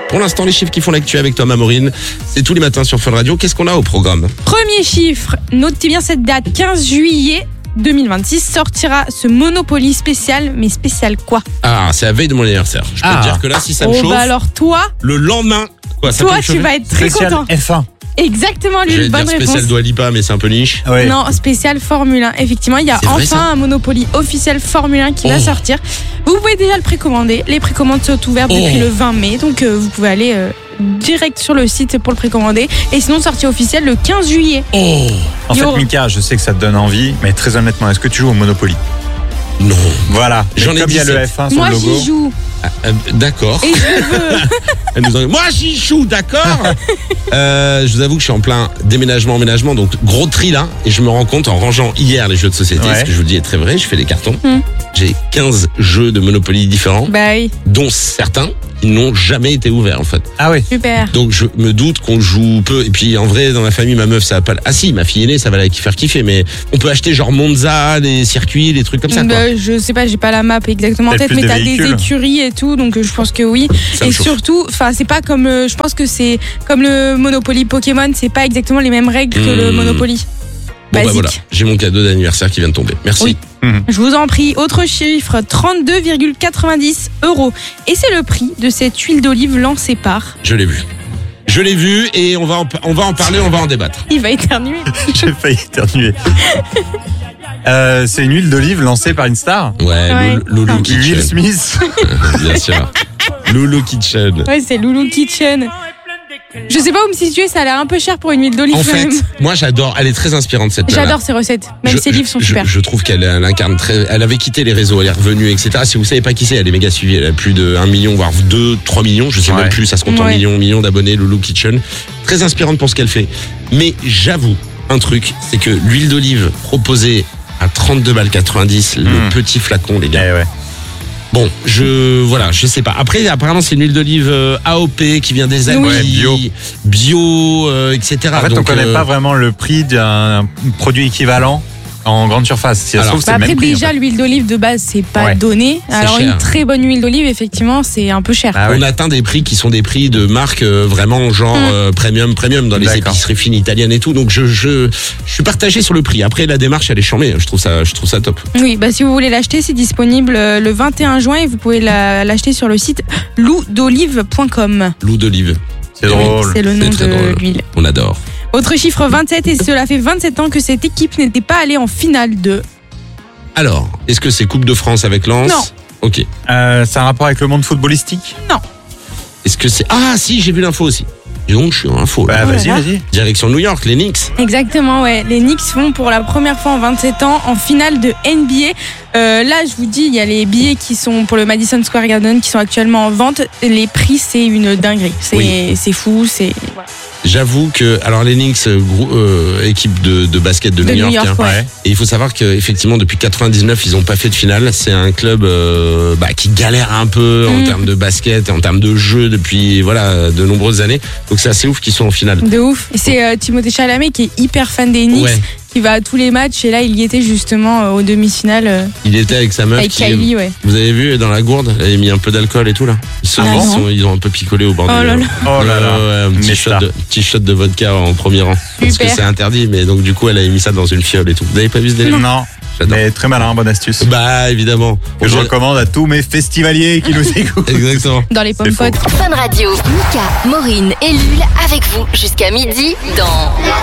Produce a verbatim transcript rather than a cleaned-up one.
Pour l'instant, les chiffres qui font l'actu avec Thomas Maureen, c'est tous les matins sur Fun Radio. Qu'est-ce qu'on a au programme ? Premier chiffre, notez bien cette date, quinze juillet deux mille vingt-six, sortira ce Monopoly spécial, mais spécial quoi ? Ah, c'est la veille de mon anniversaire. Je peux Ah. te dire que là, si ça me Oh chauffe, bah alors toi, le lendemain, quoi, ça peut toi me tu chauffer vas être très Spécial content. F un. Exactement, lui, J'allais une bonne dire spécial réponse. Dua Lipa, mais c'est un peu niche. Ouais. Non, spécial Formule un. Effectivement, il y a C'est vrai, enfin ça un Monopoly officiel Formule un qui Oh. va sortir. Vous pouvez déjà le précommander. Les précommandes sont ouvertes Oh. depuis le vingt mai, donc euh, vous pouvez aller euh, direct sur le site pour le précommander. Et sinon, sortie officielle le quinze juillet. Oh En Yo. fait, Mika, je sais que ça te donne envie, mais très honnêtement, est-ce que tu joues au Monopoly ? non. Voilà. J'en Et ai comme il y a le dix-sept. F un sur Moi, le logo. j'y joue. Ah, euh, d'accord. Et je veux. Elle nous en- Moi, j'y joue, d'accord. euh, je vous avoue que je suis en plein déménagement, emménagement, donc gros tri là. Et je me rends compte en rangeant hier les jeux de société, Ouais. ce que je vous dis est très vrai, je fais des cartons. Hmm. J'ai quinze jeux de Monopoly différents, Bah oui, dont certains qui n'ont jamais été ouverts en fait. Ah oui. super. Donc je me doute qu'on joue peu. Et puis en vrai, dans ma famille, ma meuf, ça va pas. Ah si, ma fille aînée, ça va la faire kiffer. Mais on peut acheter genre Monza, des circuits, des trucs comme ça. Quoi. Bah, je sais pas, j'ai pas la map exactement en Peut-être tête, plus mais de t'as des véhicules. écuries et tout, donc euh, je pense que oui. Ça me Et chauffe. surtout, enfin, c'est pas comme, euh, je pense que c'est comme le Monopoly Pokémon, c'est pas exactement les mêmes règles que le Hmm. Monopoly. Bon bah Basique. voilà, j'ai mon cadeau d'anniversaire qui vient de tomber. Merci. Oui. Je vous en prie, autre chiffre, trente-deux virgule quatre-vingt-dix euros. Et c'est le prix de cette huile d'olive lancée par... Je l'ai vu. Je l'ai vu et on va en, on va en parler, on va en débattre. Il va éternuer. J'ai failli éternuer. Euh, c'est une huile d'olive lancée par une star. Ouais, Ouais. Loulou, Loulou Ah. Kitchen. Will Smith. Bien sûr. Loulou Kitchen. Ouais, c'est Loulou Kitchen. Je sais pas où me situer, ça a l'air un peu cher pour une huile d'olive En quand fait, même. moi j'adore, elle est très inspirante cette nana. J'adore ses recettes, même Je- ses livres sont je, super. Je trouve qu'elle elle incarne très. Elle avait quitté les réseaux, elle est revenue, et cetera. Si vous savez pas qui c'est, elle est méga suivie. Elle a plus de un million, voire deux, trois millions. Je sais Ouais. même plus, ça se compte en Ouais. millions, millions d'abonnés. Loulou Kitchen. Très inspirante pour ce qu'elle fait. Mais j'avoue un truc, c'est que l'huile d'olive proposée à trente-deux balles quatre-vingt-dix, le Mm. petit flacon, les Eh gars. ouais. Bon, je voilà, je sais pas. Après, apparemment, c'est une huile d'olive euh, A O P qui vient des Alpes, Ouais, bio. bio, euh, et cetera. En fait, on Donc, connaît euh, pas vraiment le prix d'un produit équivalent en grande surface. Si ça se Alors, trouve, c'est Bah le après, même prix. en déjà, fait. l'huile d'olive de base, c'est pas Ouais. donné. C'est Alors, cher. une très bonne huile d'olive, effectivement, c'est un peu cher. Ah ouais. On atteint des prix qui sont des prix de marque euh, vraiment genre Mm. euh, premium, premium dans les D'accord. épiceries fines italiennes et tout. Donc je, je, je suis partagé sur le prix. Après la démarche, elle est charmée. Je trouve ça, je trouve ça top. Oui, bah si vous voulez l'acheter, c'est disponible euh, le vingt et un juin et vous pouvez la- l'acheter sur le site lou d'olive point com. L'eau d'olive, C'est drôle. C'est le nom C'est très de drôle. l'huile. on adore. Autre chiffre vingt-sept, et cela fait vingt-sept ans que cette équipe n'était pas allée en finale de... Alors, est-ce que c'est Coupe de France avec Lens? Non. Ok. Euh, c'est un rapport avec le monde footballistique. Est-ce que c'est ah si j'ai vu l'info aussi. Et donc je suis en info. Là. Bah, Oh là vas-y, là. vas-y. Direction New York, les Knicks. Exactement, ouais. Les Knicks vont pour la première fois en vingt-sept ans en finale de N B A. Euh, là, je vous dis, il y a les billets qui sont pour le Madison Square Garden qui sont actuellement en vente. Les prix, c'est une dinguerie. C'est Oui. c'est fou, c'est... voilà. J'avoue que alors les Knicks, euh, grou- euh, équipe de, de basket de, De New New York. York, hein. ouais. Et il faut savoir qu'effectivement, depuis quatre-vingt-dix-neuf, ils n'ont pas fait de finale. C'est un club euh, bah, qui galère un peu en Mm. termes de basket et en termes de jeu depuis voilà de nombreuses années. Donc c'est assez ouf qu'ils soient en finale. De ouf. Et c'est euh, Timothée Chalamet qui est hyper fan des Knicks, Ouais. qui va à tous les matchs. Et là, il y était justement euh, aux demi-finales euh, Il était avec sa meuf avec qui, Kylie, ouais. vous avez vu dans la gourde, elle avait mis un peu d'alcool et tout là. Ils, sont, Ah ils, non. sont- ils ont un peu picolé au bord Oh du là là. Oh là là. Ouais, ouais, un petit shot, Méchant. de, petit shot de vodka en premier rang. Parce que Super. c'est interdit, mais donc du coup elle avait mis ça dans une fiole et tout. Vous avez pas vu ce délire? Non. J'adore. Mais très malin, bonne astuce. Bah évidemment. Que je On- recommande à tous mes festivaliers qui nous écoutent. Exactement. Dans les pommes C'est faux. potes. Fun Radio. Mika, Maureen et Lul avec vous jusqu'à midi dans